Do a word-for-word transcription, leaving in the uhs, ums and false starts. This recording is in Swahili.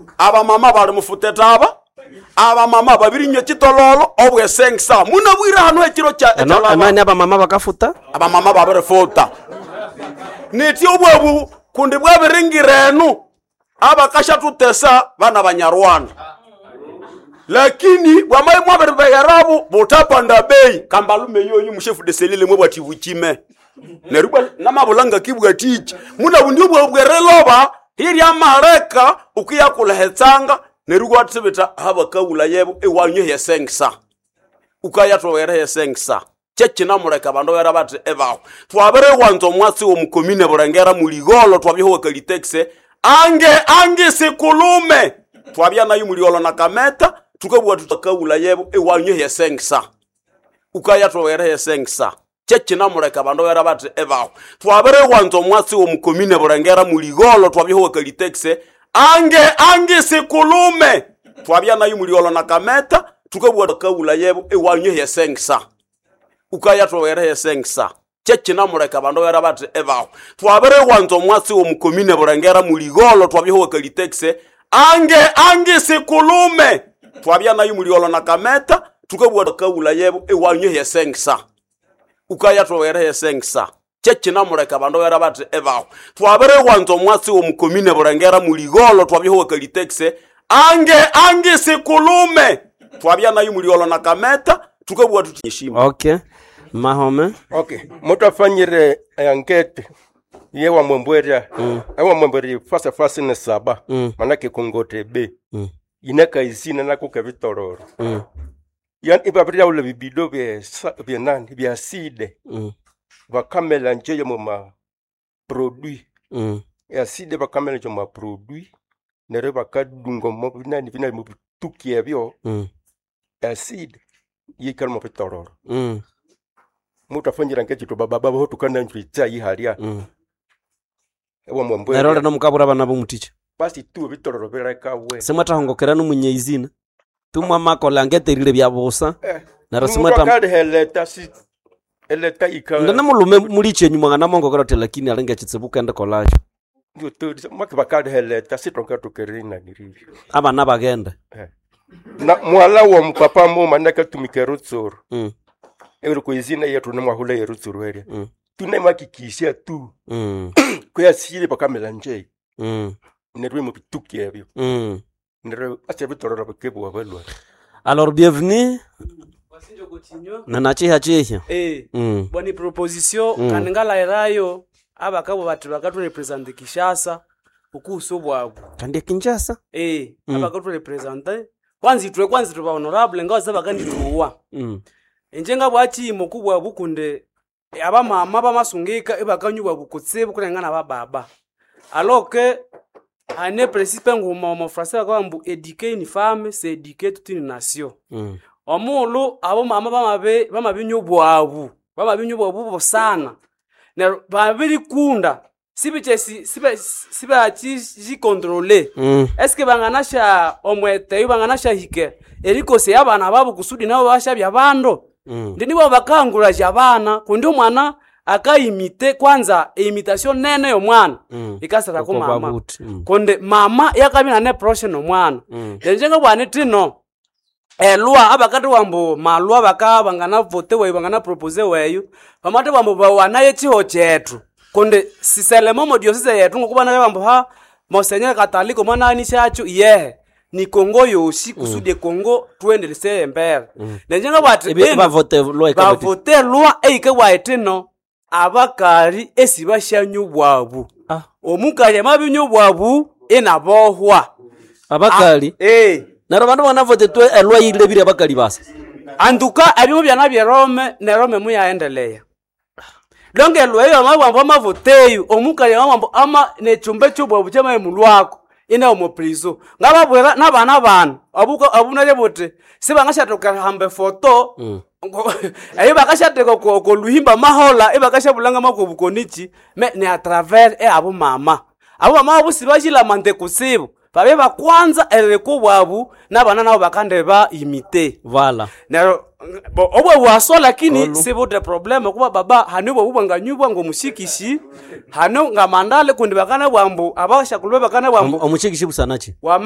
aba mama bali mufuteta aba aba mama babiri nye kitololo obwe sengsa muna bwira hano ekiro cha ano amani aba mama bakafuta aba mama babere futa niti obwebu kundi bwabiringirenu aba kasha tutesa bana banyarwanda lakini wamaye mwabere bayarabu butapanda bei kambalume yoyi mushefu de selile mwe batibuchime neruba namabulanga kibwa tichi muna bundi bwabwereloba hiri amareka ukiyakula hetsanga neruwa tsibita haba kaula yebo ewanyo yesengsa ukayatowere yesengsa chechi namureka bando era bati ebaho twabere wanzo mwasi wo mukomine burengera muligolo twabyeho kalitexe ange ange sikulume twabya nayo muligolo na kameta tukabwa tutakaula yebo ewanyo yesengsa ukayatowere yesengsa chechi namureka bando era bati ebaho twabere wanzo mwasi wo mukomine burengera muligolo twabyeho kalitexe ange ange sikulume twabya nayo muligolo na kameta tukabwa tutakaula yebo ewanyo yesengsa ukayatowere yesengsa chechi namureka bando era bati ebaho twabere wanzo mwasi wo mukomine burengera muligolo twabyeho kalitexe ange ange sikulume twabya nayo muligolo na kameta tukabwa tutakaula yebo ewanyo yesengsa ukayatowere yesengsa chechi namureka bando era bati ebaho twabere wanzo mwasi wo mukomine burengera muligolo twabyeho kalitexe ange ange sikulume twabya nayo muligolo na kameta tukabwa tutishima. Okay. Mahome. Okay. Mutafanyire ankete yewa mwembweria. Mm. Ewa mwembweria fasa fasa ne saba. Mm. Manake kongote be. Mm. Inaka isina nako kevitororo. Mm. Yan ibabria ule bibido bya bya nani bya side. Mm. Bakamela nje mu ma produit. Mm. Ya side bakamela nje ma produit. Nere bakadungo mo nani bina mu tukie byo. Mm. Ya side yikalmo pitororo. Mm. Mutafanyira ngechi to baba baba tukana ntwitsa yihalia. Mm. Ewa mwembwe. Erole no mukabura bana bomuticha. Basi tu bitororo bereka we. Semata hongokera no munyeizina. Tumwa makola ngeterire bya busa. Eh. Na rasimata mukade heleta si eleta ikala. Ndana mulume muliche nyuma ngana mongokera te lakini alenga chitsebuka ende kolaje. Ndio tu makabakade heleta si tonka tukerina niri. Aba nabagenda. Eh. Na mwala wa mpapa mo manaka tumikerutsoro. Mm. Ewe kuizina yetu na mwahula yerutsoro area. Mm. Tuna makikisia tu. Mm. Kwa sile bakamela nje. Mm. Nerwe mu bituki ebyo. Mm. Nerwe ase bitororo bakebo abalwa. Alors bienvenue. Nanachi hachi. Eh. Mm. Boni proposition mm. kanengala erayo abakabo batu bakatu represent Kishasa ukuso bwabo. Kandi Kinshasa? Eh, mm. abakatu represent kwanza itwe kwanza tuba honorable ngaho zabakandi tuwa. Mm. Enjenga bwachi mukubwa bukunde aba mama bamasungika ibakanyubwa bukutsibu kurengana bababa. Alors que ane principe nguma mu français akambu éduquer une femme c'est éduquer toute une nation. Mm. Omulu abo mama bamabe bamabinyubwabu bamabinyubwabu bosana. Na babiri kunda sibiche sibe sibe achi ji contrôler. Mm. Est-ce que banganasha omwete banganasha hike eriko se abana babo kusudi nabo basha byabando. Mm. Ndini bo bakangura jabana kundi umwana akaimite kwanza imitation nene yo mwana mm. ikasara ko mama mm. konde mama yakabina ne promotion omwana mm. njenga bwane tino elwa abakati wambo malwa baka bangana vote we bangana propose weyo pamate wambo bawana yechiho chetu konde siselemo modiosise yetu ngokubana wambo ha Monseigneur Kataliko mwana anishachu ye ni Kongo yoshi kusudi mm. Kongo tuendelese mbere mm. njenga bwati ba vote lwa ba vote lwa eike waitino abakari esibashanyu bwabu ah. Omukari mabinyu bwabu enabohwa abakari ah. Eh naro bantu bana vote to elwa yile bire abakari basa anduka abimo byana bya Rome ne Rome muyaendelea longe lweyo mabambo amavoteyo omukari mabambo ama nechumbe chubwa buchema emulwako ina omo prizo ngababwera nabana bana abuko abunale bote sibangashatoka hambe foto mm. Ayo bakashateka ko ko luhimba mahola ebakashabulanga makobukonichi me ne a travers e abo mama abo mama abo sibashila mande kusibo babe bakwanza eleko bwabu nabana nabo bakande ba imite voilà nero bo obwe waso lakini sibo de problème kuba baba hanibo bubanganyubwa ngo mushikishi hano ngamandale kundi bakana bwambu abashakulwe bakana bwambu omushikishi busanachi